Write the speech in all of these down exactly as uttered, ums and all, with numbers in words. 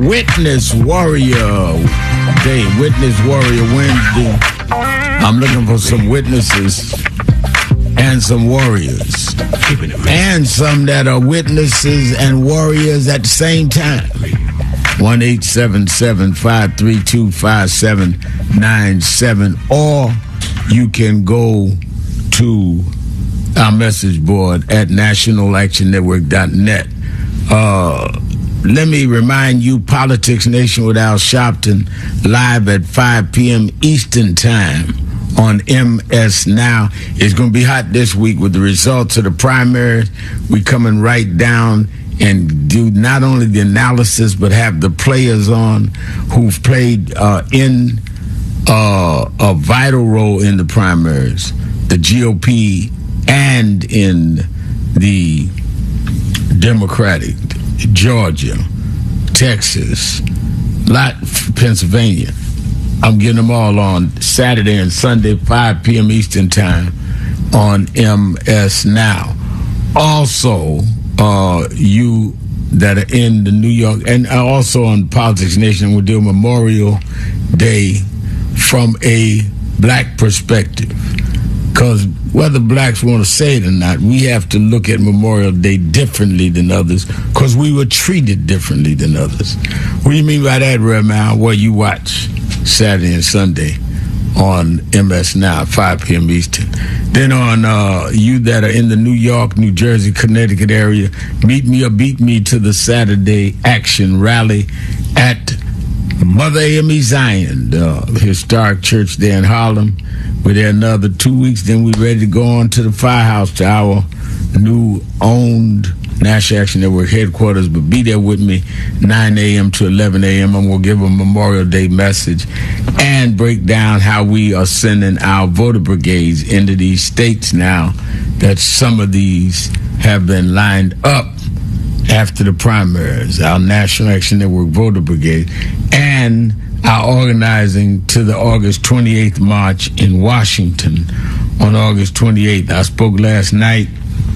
Witness Warrior Day, Witness Warrior Wednesday. I'm looking for some witnesses and some warriors, and some that are witnesses and warriors at the same time. one eight seven seven, five three two, five seven nine seven, or you can go to our message board at national action network dot net. Uh, let me remind you, Politics Nation with Al Sharpton, live at five p.m. Eastern Time on M S Now. It's going to be hot this week with the results of the primaries. We coming right down and do not only the analysis, but have the players on who've played uh, in uh, a vital role in the primaries, the G O P, and in the Democratic, Georgia, Texas, lot Pennsylvania. I'm getting them all on Saturday and Sunday, five p.m. Eastern Time on M S Now. Also, uh, you that are in the New York, and also on Politics Nation, we'll do Memorial Day from a black perspective. Because whether blacks want to say it or not, we have to look at Memorial Day differently than others because we were treated differently than others. What do you mean by that, Rev Mal? Well, you watch Saturday and Sunday on M S Now, five p.m. Eastern. Then on uh, you that are in the New York, New Jersey, Connecticut area, meet me or beat me to the Saturday Action Rally at Mother Amy Zion, the historic church there in Harlem. We're there another two weeks, then we're ready to go on to the Firehouse, to our new owned National Action Network headquarters. But be there with me, nine a.m. to eleven a.m. I'm going to give a Memorial Day message and break down how we are sending our voter brigades into these states now that some of these have been lined up after the primaries, our National Action Network voter brigade, and our organizing to the August twenty-eighth march in Washington on August twenty-eighth. I spoke last night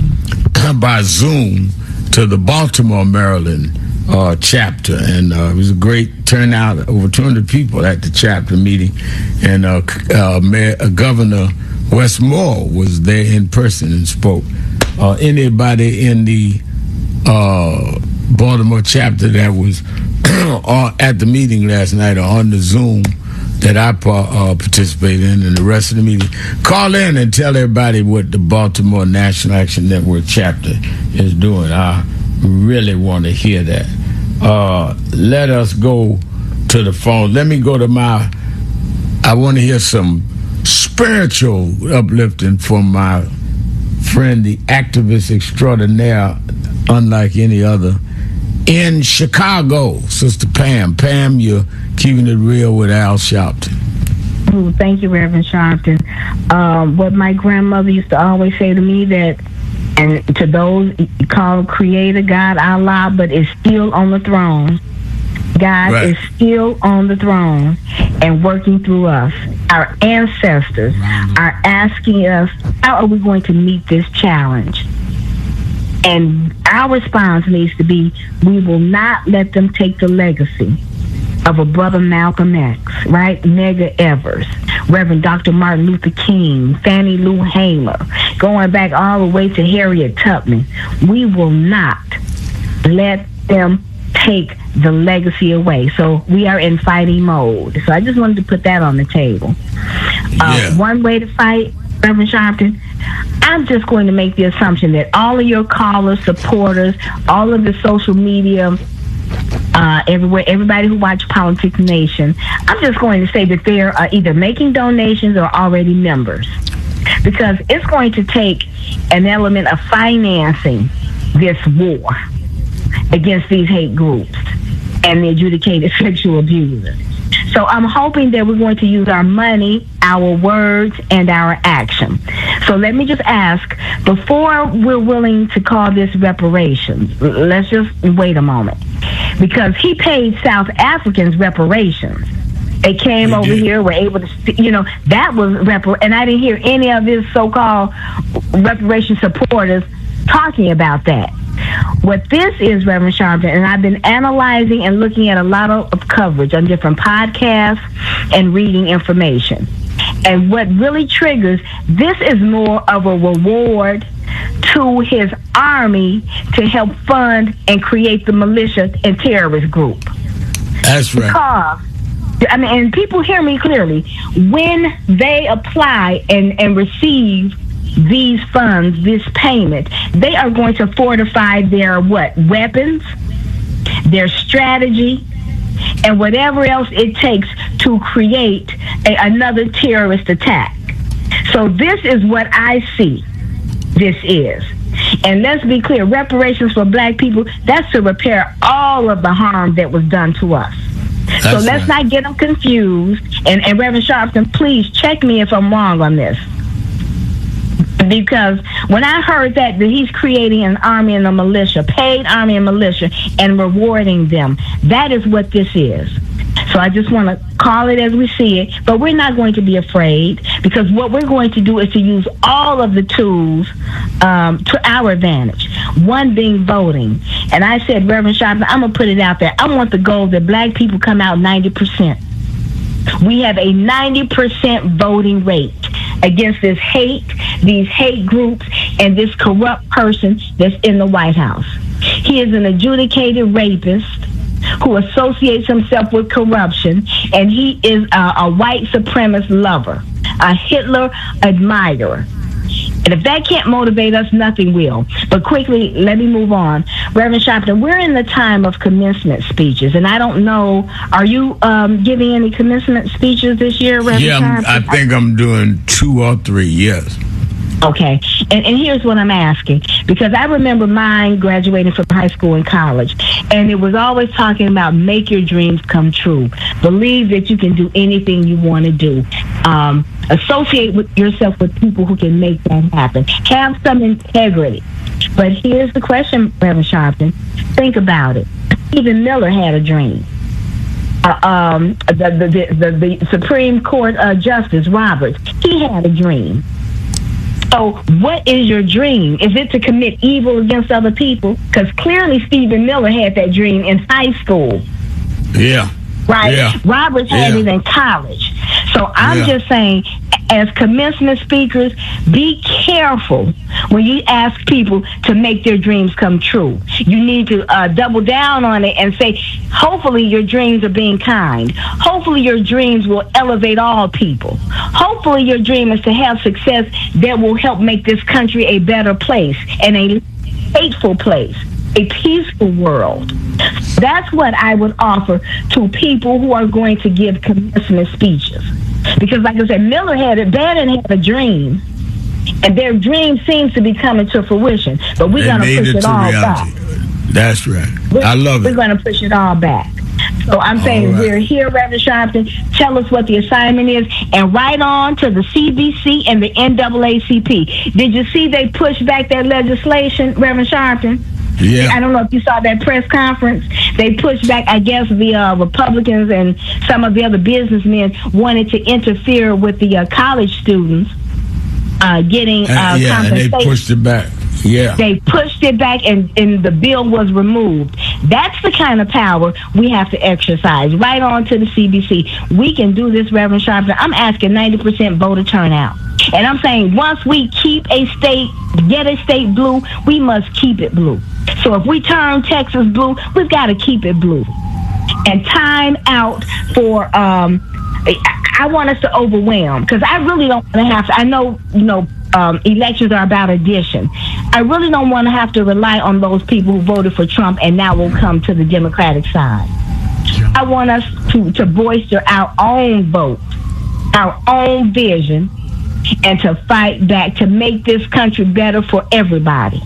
by Zoom to the Baltimore, Maryland uh, chapter, and uh, it was a great turnout, over two hundred people at the chapter meeting, and uh, uh, Mayor, uh, Governor Wes Moore was there in person and spoke. Uh, anybody in the uh, Baltimore chapter that was at the meeting last night or on the Zoom that I uh, participated in, and the rest of the meeting, call in and tell everybody what the Baltimore National Action Network chapter is doing. I really want to hear that. Uh, let us go to the phone. Let me go to my, I want to hear some spiritual uplifting from my friend, the activist extraordinaire, unlike any other, in Chicago, Sister Pam. Pam, you're keeping it real with Al Sharpton. Ooh, thank you, Reverend Sharpton. Um, what my grandmother used to always say to me, that, and to those called Creator, God, Allah, but is still on the throne. God right. is still on the throne and working through us. Our ancestors mm-hmm. are asking us, how are we going to meet this challenge? And our response needs to be, we will not let them take the legacy of a brother Malcolm X, right? Medgar Evers, Reverend Doctor Martin Luther King, Fannie Lou Hamer, going back all the way to Harriet Tubman. We will not let them take the legacy away. So we are in fighting mode. So I just wanted to put that on the table. Uh, yeah. One way to fight, Reverend Sharpton, I'm just going to make the assumption that all of your callers, supporters, all of the social media, uh, everywhere, everybody who watch Politics Nation, I'm just going to say that they are either making donations or already members. Because it's going to take an element of financing this war against these hate groups and the adjudicated sexual abusers. So I'm hoping that we're going to use our money, our words, and our action. So let me just ask, before we're willing to call this reparations, let's just wait a moment. Because he paid South Africans reparations. They came he over did. here, were able to, you know, that was repar. And I didn't hear any of his so-called reparation supporters talking about that. What this is, Reverend Sharpton, and I've been analyzing and looking at a lot of, of coverage on different podcasts and reading information. And what really triggers, this is more of a reward to his army to help fund and create the militia and terrorist group. That's right. Because, I mean, and people hear me clearly, when they apply and, and receive these funds, this payment, they are going to fortify their what? Weapons, their strategy, and whatever else it takes to create a, another terrorist attack. So this is what I see this is. And let's be clear, reparations for black people, that's to repair all of the harm that was done to us. That's so let's right. not get them confused. And, and Reverend Sharpton, please check me if I'm wrong on this. Because when I heard that, that he's creating an army and a militia, paid army and militia, and rewarding them, that is what this is. So I just want to call it as we see it, but we're not going to be afraid, because what we're going to do is to use all of the tools um, to our advantage, one being voting. And I said, Reverend Sharpton, I'm going to put it out there. I want the goal that black people come out ninety percent. We have a ninety percent voting rate against this hate, these hate groups, and this corrupt person that's in the White House. He is an adjudicated rapist who associates himself with corruption, and he is a, a white supremacist lover, a Hitler admirer. And if that can't motivate us, nothing will. But quickly, let me move on. Reverend Sharpton, we're in the time of commencement speeches, and I don't know, are you um, giving any commencement speeches this year, Reverend yeah, Sharpton? I think I'm doing two or three, yes. Okay, and, and here's what I'm asking, because I remember mine graduating from high school and college, and it was always talking about make your dreams come true. Believe that you can do anything you want to do. Um, associate with yourself with people who can make that happen. Have some integrity. But here's the question, Reverend Sharpton. Think about it. Stephen Miller had a dream. Uh, um, the, the, the, the Supreme Court uh, Justice Roberts, he had a dream. So what is your dream? Is it to commit evil against other people? Because clearly Stephen Miller had that dream in high school. Yeah. Right? Yeah. Roberts had yeah. it in college. So I'm yeah. just saying, as commencement speakers, be careful when you ask people to make their dreams come true. You need to uh, double down on it and say, hopefully your dreams are being kind. Hopefully your dreams will elevate all people. Hopefully your dream is to have success that will help make this country a better place and a hateful place, a peaceful world. That's what I would offer to people who are going to give commencement speeches. Because like I said, Miller had it, Bannon had a dream, and their dream seems to be coming to fruition. But we're going to push it, it all reality. back. That's right. We're, I love we're it. We're going to push it all back. So I'm saying right. we're here, Reverend Sharpton. Tell us what the assignment is, and right on to the C B C and the N double A C P. Did you see they pushed back that legislation, Reverend Sharpton? Yeah. I don't know if you saw that press conference. They pushed back, I guess, the uh, Republicans and some of the other businessmen wanted to interfere with the uh, college students uh, getting uh, uh, yeah, compensation. And they pushed it back. Yeah. They pushed it back, and, and the bill was removed. That's the kind of power we have to exercise. Right on to the C B C. We can do this, Reverend Sharpton. I'm asking ninety percent voter turnout. And I'm saying once we keep a state, get a state blue, we must keep it blue. So if we turn Texas blue, we've got to keep it blue. And time out for, um, I, I want us to overwhelm, because I really don't want to have to, I know, you know, um, elections are about addition. I really don't want to have to rely on those people who voted for Trump and now will come to the Democratic side. I want us to, to boister our own vote, our own vision, and to fight back to make this country better for everybody.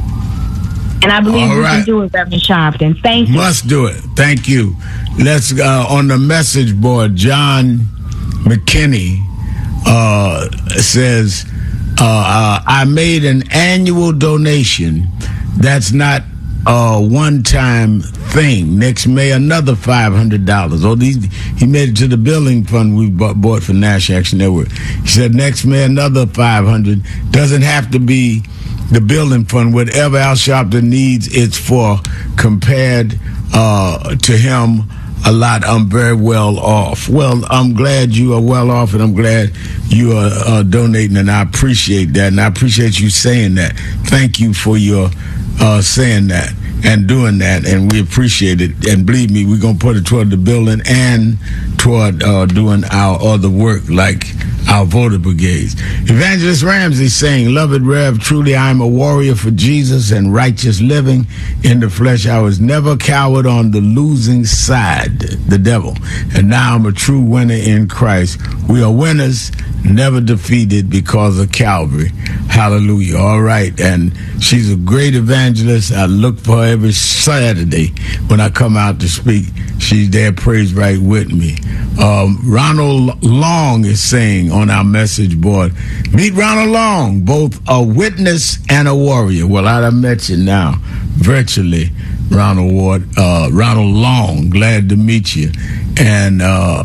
And I believe we right. can do it, Reverend Sharpton. Thank you. Must do it. Thank you. Let's uh, on the message board. John McKinney uh, says, uh, uh, "I made an annual donation. That's not a one-time thing. Next May, another five hundred dollars. Oh, these he made it to the building fund we bought, bought for National Action Network. He said next May, another five hundred. Doesn't have to be the building fund. Whatever Al Sharpton needs, it's for. Compared uh, to him, a lot, I'm very well off. Well, I'm glad you are well off, and I'm glad you are uh, donating, and I appreciate that, and I appreciate you saying that. Thank you for your uh, saying that and doing that, and we appreciate it. And believe me, we're going to put it toward the building and toward uh, doing our other work, like our voter brigades. Evangelist Ramsey saying, "Love it, Rev. Truly, I am a warrior for Jesus and righteous living in the flesh. I was never a coward on the losing side, the devil. And now I'm a true winner in Christ. We are winners, never defeated because of Calvary." Hallelujah. All right. And she's a great evangelist. I look for her every Saturday when I come out to speak. She's there, praise right with me. Um, Ronald Long is saying on our message board, "Meet Ronald Long, both a witness and a warrior." Well, I done met you now, virtually, Ronald Ward, uh, Ronald Long. Glad to meet you. And uh,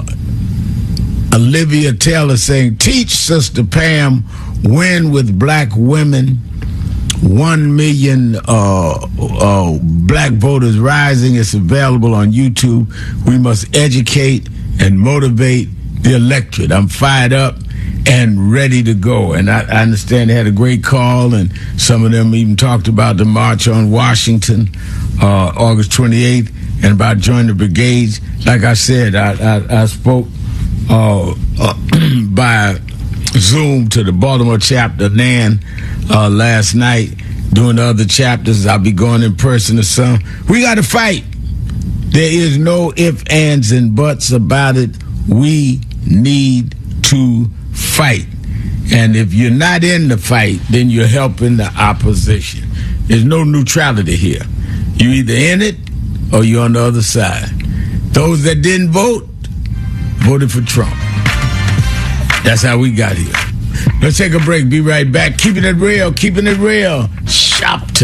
Olivia Taylor saying, "Teach Sister Pam, win with black women. One million uh, uh, black voters rising. It's available on YouTube. We must educate and motivate the electorate." I'm fired up and ready to go. And I, I understand they had a great call, and some of them even talked about the March on Washington, uh, August twenty-eighth, and about joining the brigades. Like I said, I, I, I spoke uh, uh, by Zoom to the Baltimore chapter, Nan, uh, last night. Doing the other chapters, I'll be going in person to some. We got to fight. There is no ifs, ands, and buts about it. We need to fight. And if you're not in the fight, then you're helping the opposition. There's no neutrality here. You're either in it or you're on the other side. Those that didn't vote, voted for Trump. That's how we got here. Let's take a break. Be right back. Keeping it real. Keeping it real. Shop to